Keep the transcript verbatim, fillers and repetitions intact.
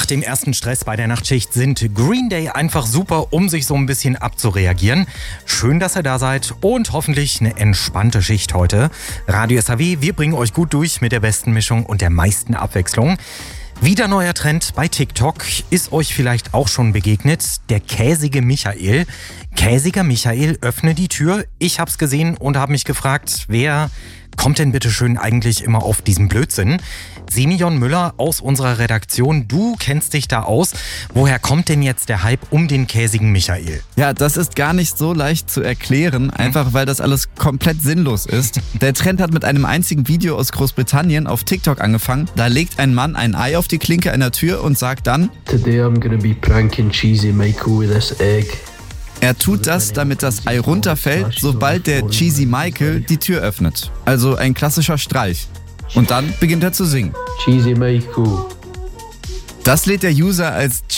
Nach dem ersten Stress bei der Nachtschicht sind Green Day einfach super, um sich so ein bisschen abzureagieren. Schön, dass ihr da seid und hoffentlich eine entspannte Schicht heute. Radio S H W, wir bringen euch gut durch mit der besten Mischung und der meisten Abwechslung. Wieder neuer Trend bei TikTok, ist euch vielleicht auch schon begegnet, der käsige Michael. Käsiger Michael, öffne die Tür. Ich hab's gesehen und habe mich gefragt, wer kommt denn bitte schön eigentlich immer auf diesen Blödsinn? Simeon Müller aus unserer Redaktion, du kennst dich da aus. Woher kommt denn jetzt der Hype um den käsigen Michael? Ja, das ist gar nicht so leicht zu erklären, einfach weil das alles komplett sinnlos ist. Der Trend hat mit einem einzigen Video aus Großbritannien auf TikTok angefangen. Da legt ein Mann ein Ei auf die Klinke einer Tür und sagt dann: Today I'm gonna be pranking Cheesy Michael with this egg. Er tut das, damit das Ei runterfällt, sobald der Cheesy Michael die Tür öffnet. Also ein klassischer Streich. Und dann beginnt er zu singen. Cheesy Michael. Das lädt der User als